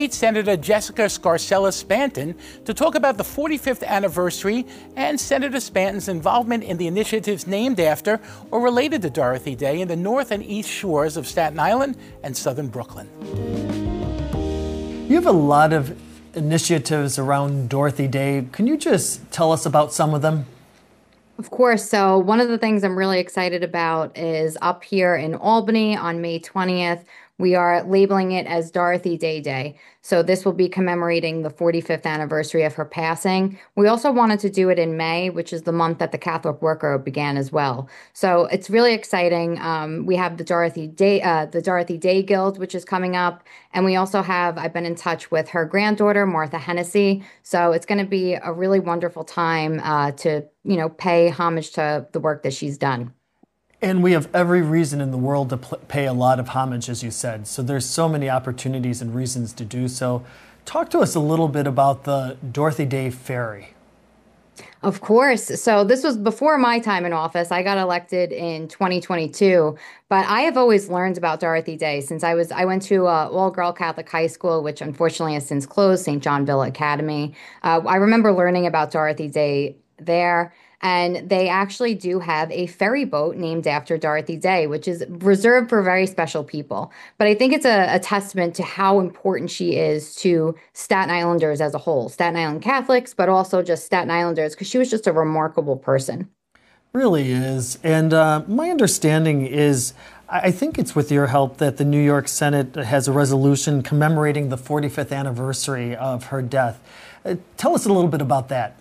Senator Jessica Scarcella Spanton to talk about the 45th anniversary and Senator Spanton's involvement in the initiatives named after or related to Dorothy Day in the north and east shores of Staten Island and southern Brooklyn. You have a lot of initiatives around Dorothy Day. Can you just tell us about some of them? Of course. So one of the things I'm really excited about is up here in Albany on May 20th. We are labeling it as Dorothy Day Day. So this will be commemorating the 45th anniversary of her passing. We also wanted to do it in May, which is the month that the Catholic Worker began as well. So it's really exciting. We have the Dorothy Day Guild, which is coming up. And we also have, I've been in touch with her granddaughter, Martha Hennessy. So it's going to be a really wonderful time to, pay homage to the work that she's done. And we have every reason in the world to pay a lot of homage, as you said. So there's so many opportunities and reasons to do so. Talk to us a little bit about the Dorothy Day Ferry. Of course. So this was before my time in office. I got elected in 2022, but I have always learned about Dorothy Day since I went to all-girl Catholic high school, which unfortunately has since closed, St. John Villa Academy. I remember learning about Dorothy Day there. And they actually do have a ferry boat named after Dorothy Day, which is reserved for very special people. But I think it's a testament to how important she is to Staten Islanders as a whole, Staten Island Catholics, but also just Staten Islanders, because she was just a remarkable person. Really is. And my understanding is, I think it's with your help that the New York Senate has a resolution commemorating the 45th anniversary of her death. Tell us a little bit about that.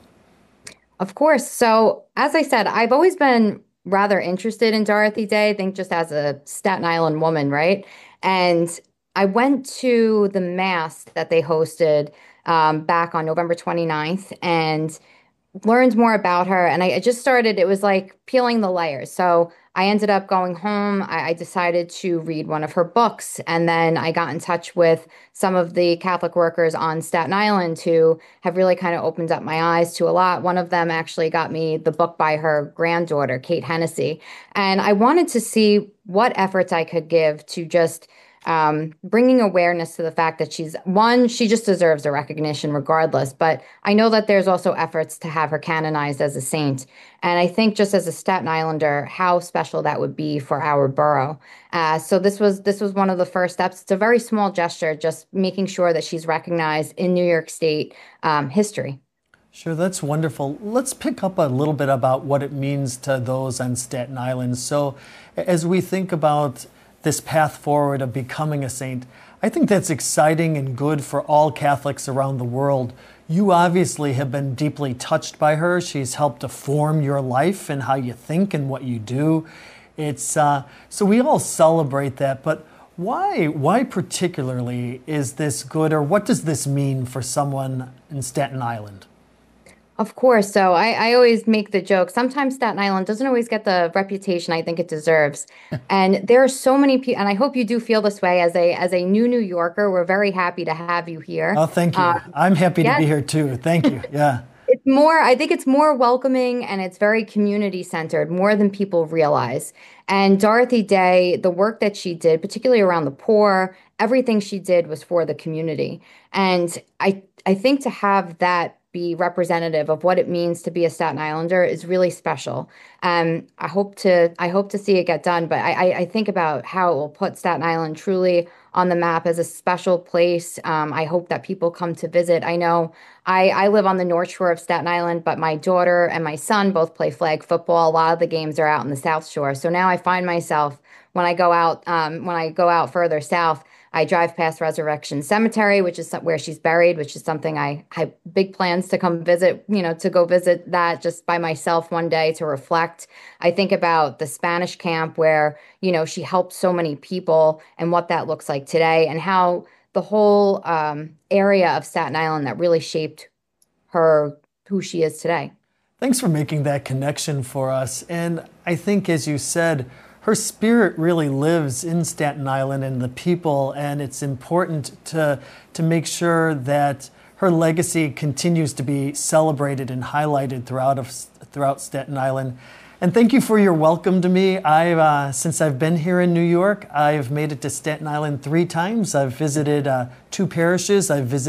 Of course. So, as I said, I've always been rather interested in Dorothy Day, I think just as a Staten Island woman, right? And I went to the Mass that they hosted back on November 29th and learned more about her. And I just started, it was like peeling the layers. So I ended up going home. I decided to read one of her books. And then I got in touch with some of the Catholic workers on Staten Island who have really kind of opened up my eyes to a lot. One of them actually got me the book by her granddaughter, Kate Hennessy. And I wanted to see what efforts I could give to just bringing awareness to the fact that she just deserves a recognition regardless. But I know that there's also efforts to have her canonized as a saint. And I think just as a Staten Islander, how special that would be for our borough. So this was one of the first steps. It's a very small gesture, just making sure that she's recognized in New York State history. Sure, that's wonderful. Let's pick up a little bit about what it means to those on Staten Island. So as we think about this path forward of becoming a saint, I think that's exciting and good for all Catholics around the world. You obviously have been deeply touched by her. She's helped to form your life and how you think and what you do. It's so we all celebrate that, but why particularly is this good, or what does this mean for someone in Staten Island? Of course. So I always make the joke. Sometimes Staten Island doesn't always get the reputation I think it deserves. And there are so many people, and I hope you do feel this way as a New Yorker. We're very happy to have you here. Oh, thank you. I'm happy to be here too. Thank you. Yeah. I think it's more welcoming and it's very community centered, more than people realize. And Dorothy Day, the work that she did, particularly around the poor, everything she did was for the community. And I think to have that be representative of what it means to be a Staten Islander is really special. I hope to see it get done, but I think about how it will put Staten Island truly on the map as a special place. I hope that people come to visit. I know I live on the North Shore of Staten Island, but my daughter and my son both play flag football. A lot of the games are out in the South Shore. So now I find myself when I go out further south, I drive past Resurrection Cemetery, which is where she's buried, which is something I have big plans to come visit, to go visit that just by myself one day to reflect. I think about the Spanish camp where, she helped so many people and what that looks like today and how the whole area of Staten Island that really shaped her, who she is today. Thanks for making that connection for us. And I think, as you said, her spirit really lives in Staten Island and the people, and it's important to make sure that her legacy continues to be celebrated and highlighted throughout Staten Island. And thank you for your welcome to me. Since I've been here in New York, I've made it to Staten Island 3 times. I've visited 2 parishes. I've visited